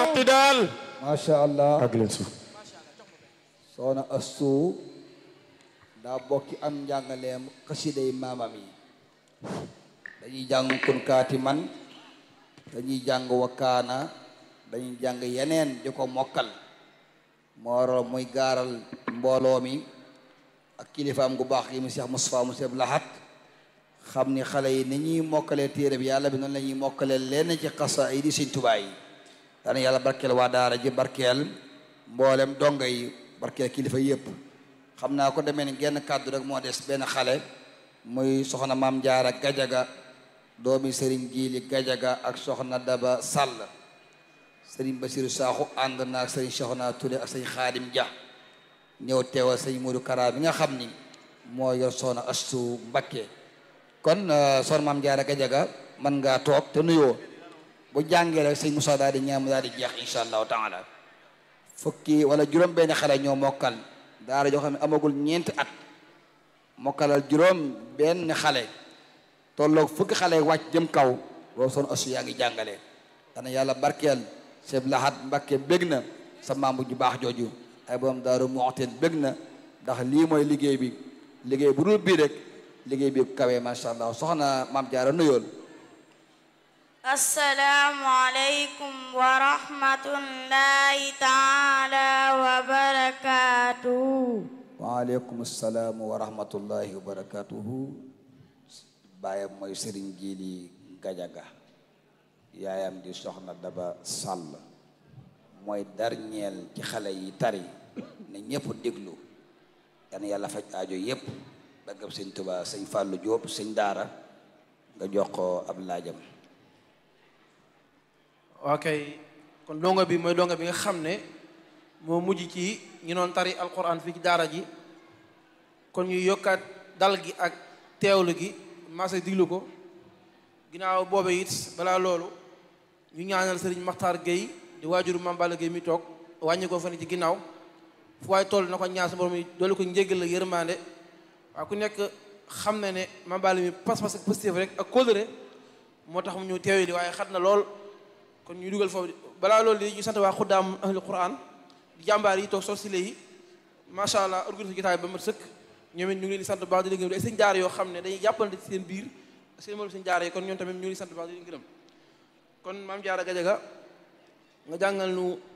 sotti daal macha allah ak leen suuf soxna Astu daa bokki am njàngaleem xasiday maamam yi dañuy jàng kun kaati man dañuy jàng wakkaana dañuy jàng yeneen di ko mokkal mooro muy gaaral mbooloo mi ak kilifaam gu baax yi mu Cheikh Moustapha mu Cheikh Lahat xam ni xale yi ni ñuy mokkalee téere bi yàlla bi noonu la ñuy mokkalee lenn ci xasa yi di Sëñ Tuubaa yi daana yàlla barkeel waa daara ji barkeel mboolem donga yi barkeel kilifa yëpp xam naa ko demee ni genn kàddu rek moo des benn xale muy soxna Maam Jaara Gajaga doomi Sëriñ Jiili Gajaga ak soxna Daba Sàll Sëriñ Basiru Saaxu ànd na ak Sëriñ Soxna Ture ak Sëriñ Xaadim Dia ñëw teewal Sëriñ Moodu Kara bi nga xam ni moo yor soxna Astu Mbakke kon soxna Maam Jaara Gajaga mën ngaa toog te nuyoo bu jàngee rek Sëriñ Musaa daal di ñaam daal di jeex insha allahu taala fukki wala juróom benn xale ñoo mokkal daara joo xam ne amagul ñeenti at mokkalal juróom benn xale tolloog fukki xale wàcc jëm kaw loolu soxna Astu yaa ngi jàngale dana yàlla barkeel Cheikh Lahat Mbakke bég na sa maam ju baax jooju ay borom Daaru Muxti bég na ndax lii mooy liggéey bi liggéey bu dul bii rek liggéey bi kawee macha allah soxna Maam Jaara nuyool assalaamu aleykum wa rahmatullahi taala wa barakaatuhu waaleykum salaam wa rahmatullahi wa barakatuhu baayam mooy Sëriñ Jiili Gajaga yaayam di soxna Daba Sàll mooy darñeel ci xale yi tari ne ñëpp déglu yan yàlla faj aajo yëpp daggam Sëñ Tuubaa Sëñ Fàllu Jóob sëñ daara nga jox ko ab laajam ok kon donga bi mooy donga bi nga xam ne moo mujj ci ñu doon tari alquran fii ci daara ji kon ñu yokkaat dal gi ak teewlu gi maasa diglu ko ginnaaw boobe it balaa loolu ñu ñaanal sëriñ Maxtaar Gueye di waajuru Mame Balla Gueye mi toog wàññi ko fan ci ginnaaw fu waay toll na ko ñaan sa borom yi doolu ko njéggal la yërmande waaw ku nekk xam na ne Mame Balla mi pas-pas ak positif rek ak kóllëre moo tax mu ñu teewe li waaye xat na lool kon ñu dugal foofu balaa loolu li ñu sant waa xuddaam ahli quran di jàmbaar yi toog soo sile yi macha allah organisé jotaay ba mat sëkk ñoom it ñu ngi leen di sant baax di leen gërëm ay seen jaar yoo xam ne dañuy jàppalante ci seen biir seen moom seen jaar yi kon ñoom tamit ñu ngi sant baax di leen gërëm kon Maam Jaara Gajaga nga jàngal nu